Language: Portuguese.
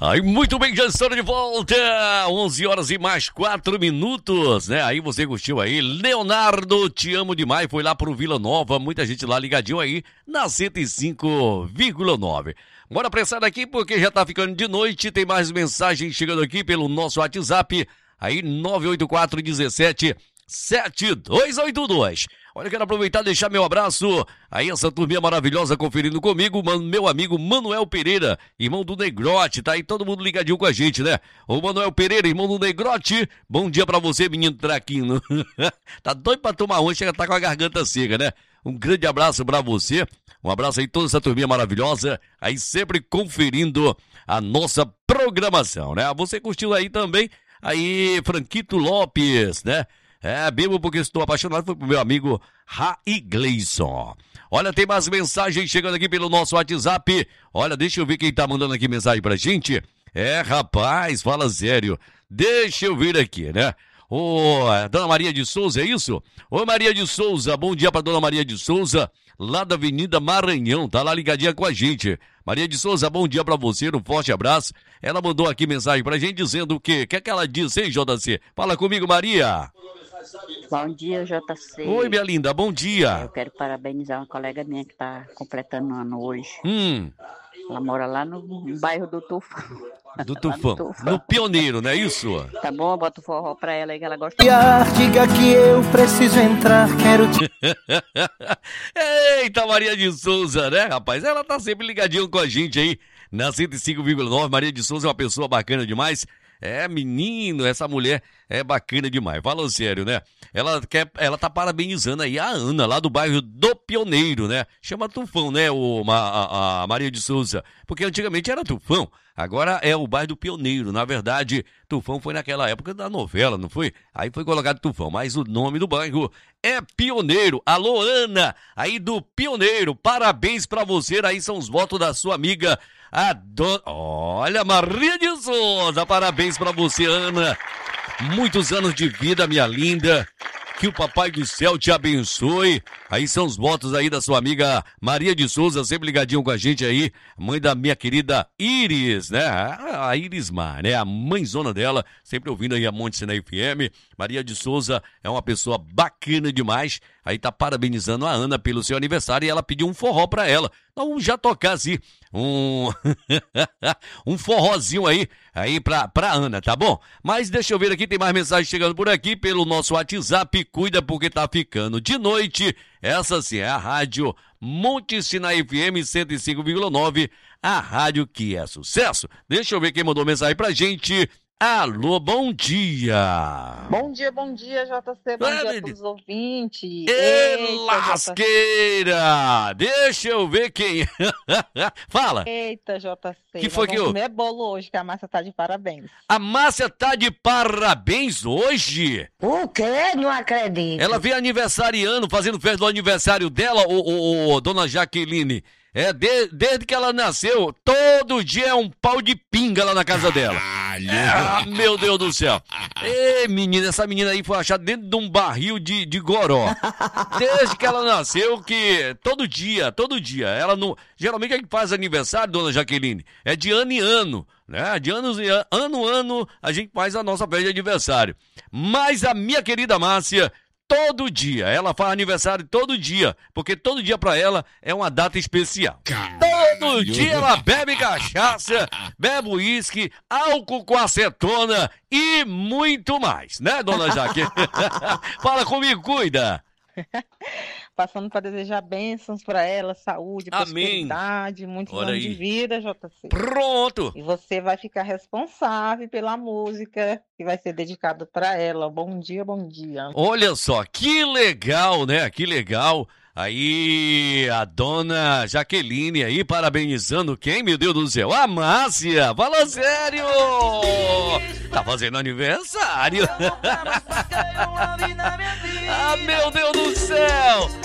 Aí, muito bem, já estamos de volta, 11 horas e mais 4 minutos, né? Aí você curtiu aí, Leonardo, te amo demais, foi lá pro Vila Nova, muita gente lá ligadinho aí, na 105,9. Bora apressar aqui porque já tá ficando de noite, tem mais mensagens chegando aqui pelo nosso WhatsApp, aí 984-17-7282. Olha, quero aproveitar e deixar meu abraço aí, essa turminha maravilhosa conferindo comigo, meu amigo Manuel Pereira, irmão do Negrote, tá aí todo mundo ligadinho com a gente, né? O Manuel Pereira, irmão do Negrote, bom dia pra você, menino traquino. Tá doido pra tomar uma, chega a tá com a garganta seca, né? Um grande abraço pra você, um abraço aí toda essa turminha maravilhosa, aí sempre conferindo a nossa programação, né? Você curtiu aí também, aí Franquito Lopes, né? Bebo porque estou apaixonado, foi pro meu amigo Rai Gleison. Olha, tem mais mensagens chegando aqui pelo nosso WhatsApp. Olha, deixa eu ver quem tá mandando aqui mensagem pra gente. Rapaz, fala sério. Deixa eu ver aqui, né? Dona Maria de Souza, é isso? Ô, Maria de Souza, bom dia pra Dona Maria de Souza, lá da Avenida Maranhão, tá lá ligadinha com a gente. Maria de Souza, bom dia pra você, um forte abraço. Ela mandou aqui mensagem pra gente dizendo o quê? O que é que ela disse, hein, JC? Fala comigo, Maria. Bom dia, JC. Oi, minha linda, bom dia. Eu quero parabenizar uma colega minha que está completando um ano hoje. Ela mora lá no bairro do Tufão. Do Tufão. No Pioneiro, não é isso? Tá bom, bota o forró pra ela aí que ela gosta. Diga que eu preciso entrar, quero te... Eita, Maria de Souza, né, rapaz? Ela tá sempre ligadinha com a gente aí na 105,9. Maria de Souza é uma pessoa bacana demais. Menino, essa mulher é bacana demais. Fala sério, né? Ela tá parabenizando aí a Ana, lá do bairro do Pioneiro, né? Chama Tufão, né, a Maria de Souza? Porque antigamente era Tufão, agora é o bairro do Pioneiro. Na verdade, Tufão foi naquela época da novela, não foi? Aí foi colocado Tufão, mas o nome do bairro é Pioneiro. Alô, Ana, aí do Pioneiro, parabéns pra você. Aí são os votos da sua amiga, Olha, Maria de Souza, parabéns pra você, Ana. Muitos anos de vida, minha linda. Que o Papai do Céu te abençoe. Aí são os votos aí da sua amiga Maria de Souza, sempre ligadinho com a gente aí. Mãe da minha querida Iris, né? A Iris Mar, né? A mãezona dela, sempre ouvindo aí a Monte Sinai FM. Maria de Souza é uma pessoa bacana demais. Aí tá parabenizando a Ana pelo seu aniversário e ela pediu um forró pra ela. Então vamos já tocar assim, um forrozinho aí pra Ana, tá bom? Mas deixa eu ver aqui, tem mais mensagem chegando por aqui pelo nosso WhatsApp. Cuida porque tá ficando de noite. Essa sim é a rádio Monte Sinai FM 105,9, a rádio que é sucesso. Deixa eu ver quem mandou mensagem pra gente. Alô, bom dia. Bom dia, JC, bom dia a todos os ouvintes. Lasqueira! Deixa eu ver quem... Fala. Eita, JC, que foi que eu... comer bolo hoje, que a Márcia tá de parabéns. A Márcia tá de parabéns hoje? O quê? Não acredito. Ela veio aniversariando, fazendo festa do aniversário dela, dona Jaqueline. Desde que ela nasceu, todo dia é um pau de pinga lá na casa dela. Meu Deus do céu. Menina, essa menina aí foi achada dentro de um barril de goró. Desde que ela nasceu, que todo dia, ela não... Geralmente a gente faz aniversário, dona Jaqueline, é de ano em ano, né? De ano a gente faz a nossa festa de aniversário. Mas a minha querida Márcia... Todo dia, ela faz aniversário todo dia, porque todo dia pra ela é uma data especial. Todo dia ela bebe cachaça, bebe uísque, álcool com acetona e muito mais, né, dona Jaque? Fala comigo, cuida. Passando para desejar bênçãos para ela, saúde, prosperidade, muitos anos de vida, JC. Pronto! E você vai ficar responsável pela música que vai ser dedicada para ela. Bom dia, bom dia. Olha só, que legal, né? Que legal. Aí, a dona Jaqueline aí, parabenizando quem, meu Deus do céu? A Márcia! Fala sério! Tá fazendo aniversário! Ah, meu Deus do céu!